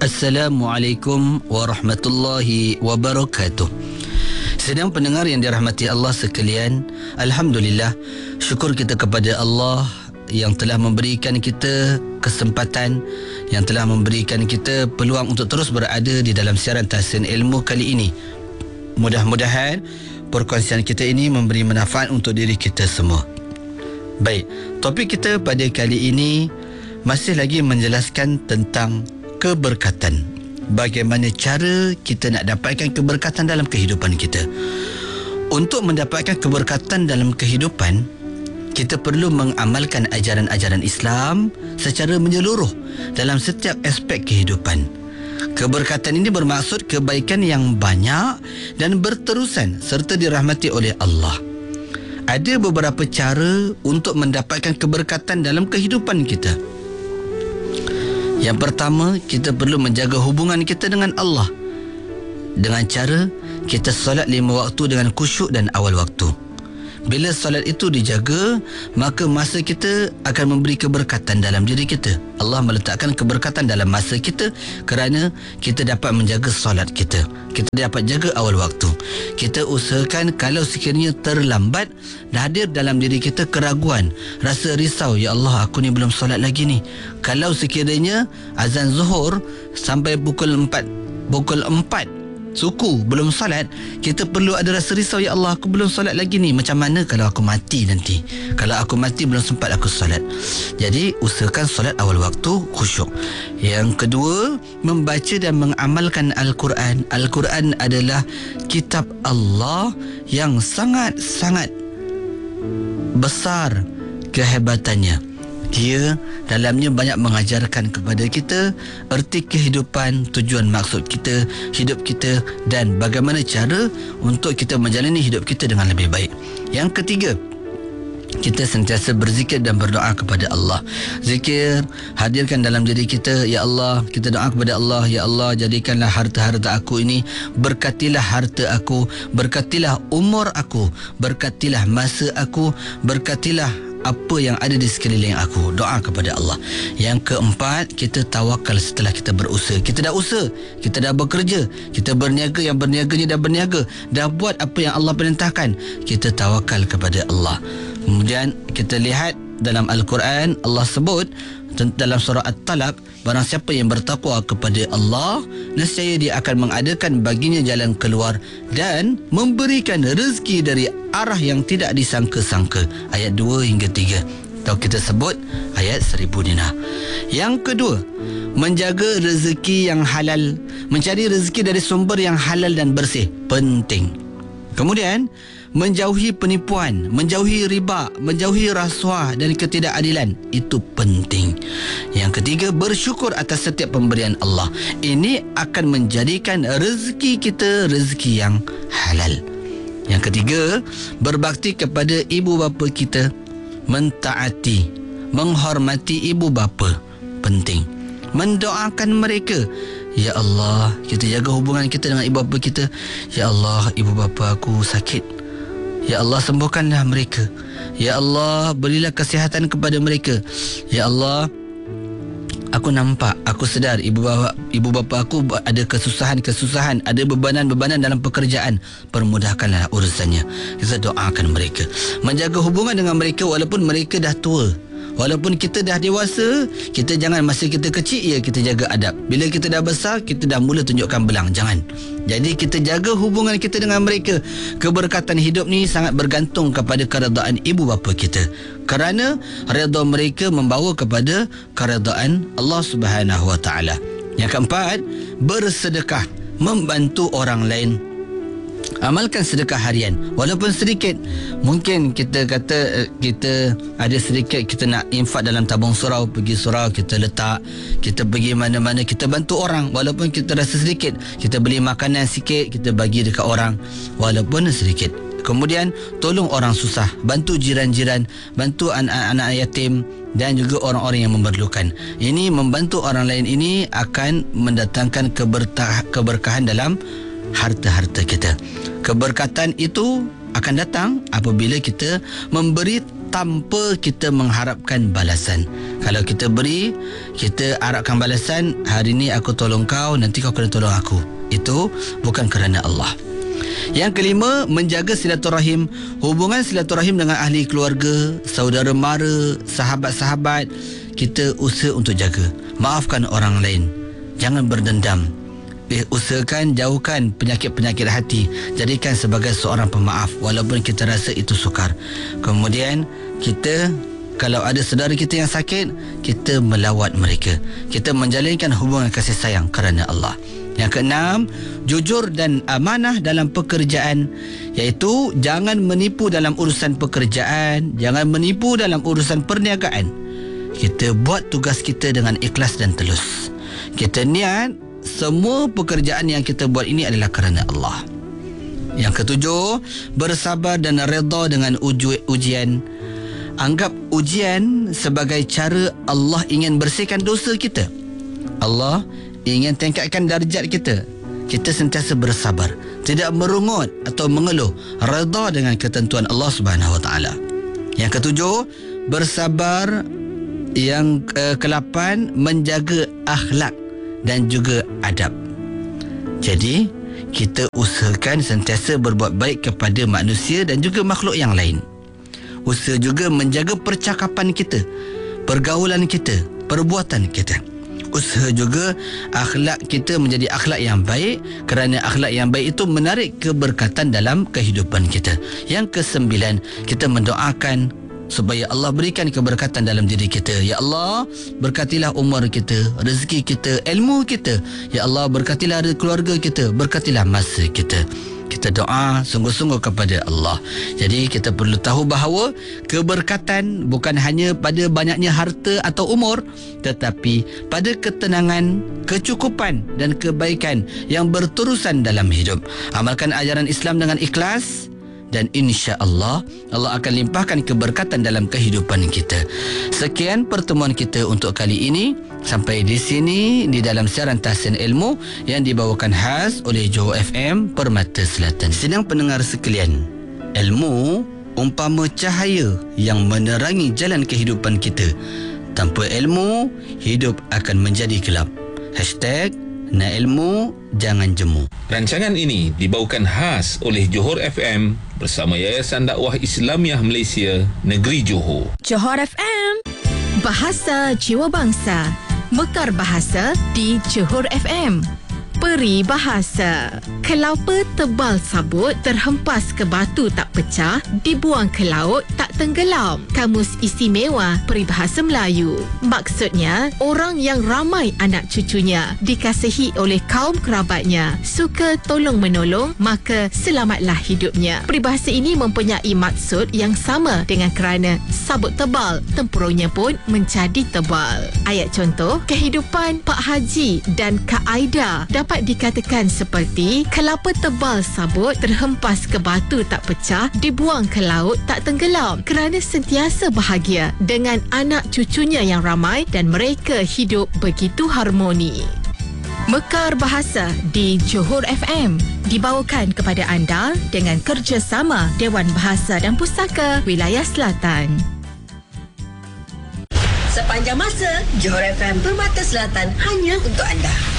Assalamualaikum warahmatullahi wabarakatuh. Sedang pendengar yang dirahmati Allah sekalian, Alhamdulillah, syukur kita kepada Allah yang telah memberikan kita kesempatan, yang telah memberikan kita peluang untuk terus berada di dalam siaran Tahsin Ilmu kali ini. Mudah-mudahan perkongsian kita ini memberi manfaat untuk diri kita semua. Baik, topik kita pada kali ini masih lagi menjelaskan tentang keberkatan. Bagaimana cara kita nak dapatkan keberkatan dalam kehidupan kita. Untuk mendapatkan keberkatan dalam kehidupan, kita perlu mengamalkan ajaran-ajaran Islam secara menyeluruh dalam setiap aspek kehidupan. Keberkatan ini bermaksud kebaikan yang banyak dan berterusan serta dirahmati oleh Allah. Ada beberapa cara untuk mendapatkan keberkatan dalam kehidupan kita. Yang pertama, kita perlu menjaga hubungan kita dengan Allah dengan cara kita solat 5 waktu dengan khusyuk dan awal waktu. Bila solat itu dijaga, maka masa kita akan memberi keberkatan dalam diri kita. Allah meletakkan keberkatan dalam masa kita kerana kita dapat menjaga solat kita. Kita dapat jaga awal waktu. Kita usahakan kalau sekiranya terlambat, hadir dalam diri kita keraguan, rasa risau, ya Allah, aku ni belum solat lagi ni. Kalau sekiranya azan zuhur sampai pukul 4 suku belum solat, kita perlu ada rasa risau, ya Allah, aku belum solat lagi ni. Macam mana kalau aku mati nanti? Kalau aku mati belum sempat aku solat. Jadi usahakan solat awal waktu, khusyuk. Yang kedua, membaca dan mengamalkan Al-Quran. Al-Quran adalah kitab Allah yang sangat-sangat besar kehebatannya. Dia dalamnya banyak mengajarkan kepada kita erti kehidupan, tujuan maksud kita, hidup kita dan bagaimana cara untuk kita menjalani hidup kita dengan lebih baik. Yang ketiga, kita sentiasa berzikir dan berdoa kepada Allah. Zikir hadirkan dalam diri kita, ya Allah, kita doa kepada Allah, ya Allah, jadikanlah harta-harta aku ini, berkatilah harta aku, berkatilah umur aku, berkatilah masa aku, berkatilah apa yang ada di sekeliling aku. Doa kepada Allah. Yang keempat, kita tawakal setelah kita berusaha. Kita dah usaha, kita dah bekerja, kita berniaga, yang berniaganya dah berniaga, dah buat apa yang Allah perintahkan, kita tawakal kepada Allah. Kemudian kita lihat dalam Al-Quran, Allah sebut dalam surah At-Talaq, barang siapa yang bertakwa kepada Allah, nescaya dia akan mengadakan baginya jalan keluar dan memberikan rezeki dari arah yang tidak disangka-sangka. Ayat 2 hingga 3. Atau kita sebut ayat 1000 dinar. Yang kedua, menjaga rezeki yang halal, mencari rezeki dari sumber yang halal dan bersih, penting. Kemudian menjauhi penipuan, menjauhi riba, menjauhi rasuah dan ketidakadilan, itu penting. Yang ketiga, bersyukur atas setiap pemberian Allah. Ini akan menjadikan rezeki kita rezeki yang halal. Yang ketiga, berbakti kepada ibu bapa kita, mentaati, menghormati ibu bapa, penting. Mendoakan mereka, ya Allah, kita jaga hubungan kita dengan ibu bapa kita. Ya Allah, ibu bapa aku sakit, ya Allah, sembuhkanlah mereka. Ya Allah, berilah kesihatan kepada mereka. Ya Allah, aku nampak, aku sedar ibu bapa aku ada kesusahan, ada bebanan-bebanan dalam pekerjaan. Permudahkanlah urusannya. Kita doakan mereka. Menjaga hubungan dengan mereka walaupun mereka dah tua. Walaupun kita dah dewasa, kita jangan masa kita kecil, kita jaga adab. Bila kita dah besar, kita dah mula tunjukkan belang. Jangan. Jadi kita jaga hubungan kita dengan mereka. Keberkatan hidup ni sangat bergantung kepada keredaan ibu bapa kita. Kerana redha mereka membawa kepada keredaan Allah Subhanahu Wa Taala. Yang keempat, bersedekah, membantu orang lain. Amalkan sedekah harian walaupun sedikit. Mungkin kita kata kita ada sedikit, kita nak infak dalam tabung surau, pergi surau kita letak, kita pergi mana-mana kita bantu orang walaupun kita rasa sedikit, kita beli makanan sikit kita bagi dekat orang walaupun sedikit. Kemudian tolong orang susah, bantu jiran-jiran, bantu anak-anak yatim dan juga orang-orang yang memerlukan. Ini membantu orang lain ini akan mendatangkan keberkahan dalam harta-harta kita. Keberkatan itu akan datang apabila kita memberi tanpa kita mengharapkan balasan. Kalau kita beri, kita harapkan balasan, hari ni aku tolong kau, nanti kau kena tolong aku. Itu bukan kerana Allah. Yang kelima, menjaga silaturahim. Hubungan silaturahim dengan ahli keluarga, saudara mara, sahabat-sahabat, kita usaha untuk jaga. Maafkan orang lain, jangan berdendam. Usahakan jauhkan penyakit-penyakit hati. Jadikan sebagai seorang pemaaf walaupun kita rasa itu sukar. Kemudian kita, kalau ada saudara kita yang sakit, kita melawat mereka. Kita menjalinkan hubungan kasih sayang kerana Allah. Yang keenam, jujur dan amanah dalam pekerjaan, iaitu jangan menipu dalam urusan pekerjaan, jangan menipu dalam urusan perniagaan. Kita buat tugas kita dengan ikhlas dan tulus. Kita niat semua pekerjaan yang kita buat ini adalah kerana Allah. Yang ketujuh, bersabar dan redha dengan ujian. Anggap ujian sebagai cara Allah ingin bersihkan dosa kita. Allah ingin tingkatkan darjat kita. Kita sentiasa bersabar, tidak merungut atau mengeluh, redha dengan ketentuan Allah Subhanahu Wa Taala. Yang ketujuh, bersabar. Yang ke-8, menjaga akhlak dan juga adab. Jadi, kita usahakan sentiasa berbuat baik kepada manusia dan juga makhluk yang lain. Usaha juga menjaga percakapan kita, pergaulan kita, perbuatan kita. Usaha juga akhlak kita menjadi akhlak yang baik, kerana akhlak yang baik itu menarik keberkatan dalam kehidupan kita. Yang ke-9, kita mendoakan supaya Allah berikan keberkatan dalam diri kita. Ya Allah, berkatilah umur kita, rezeki kita, ilmu kita. Ya Allah, berkatilah keluarga kita, berkatilah masa kita. Kita doa sungguh-sungguh kepada Allah. Jadi kita perlu tahu bahawa keberkatan bukan hanya pada banyaknya harta atau umur, tetapi pada ketenangan, kecukupan dan kebaikan yang berterusan dalam hidup. Amalkan ajaran Islam dengan ikhlas, dan insya-Allah Allah akan limpahkan keberkatan dalam kehidupan kita. Sekian pertemuan kita untuk kali ini. Sampai di sini di dalam siaran Tahsin Ilmu yang dibawakan khas oleh Johor FM Permata Selatan. Sidang pendengar sekalian, ilmu umpama cahaya yang menerangi jalan kehidupan kita. Tanpa ilmu, hidup akan menjadi gelap. #Nak ilmu, jangan jemu. Rancangan ini dibawakan khas oleh Johor FM bersama Yayasan Dakwah Islamiah Malaysia Negeri Johor. Johor FM, Bahasa Jiwa Bangsa. Mekar Bahasa di Johor FM. Peri Bahasa. Kelapa tebal sabut terhempas ke batu tak pecah, dibuang ke laut tak tenggelam. Kamus Istimewa Peribahasa Melayu. Maksudnya, orang yang ramai anak cucunya, dikasihi oleh kaum kerabatnya, suka tolong-menolong, maka selamatlah hidupnya. Peribahasa ini mempunyai maksud yang sama dengan kerana sabut tebal, tempurungnya pun menjadi tebal. Ayat contoh, kehidupan Pak Haji dan Kak Aida dapat dikatakan seperti kelapa tebal sabut terhempas ke batu tak pecah, dibuang ke laut tak tenggelam, kerana sentiasa bahagia dengan anak cucunya yang ramai dan mereka hidup begitu harmoni. Mekar Bahasa di Johor FM dibawakan kepada anda dengan kerjasama Dewan Bahasa dan Pustaka Wilayah Selatan. Sepanjang masa, Johor FM Permata Selatan hanya untuk anda.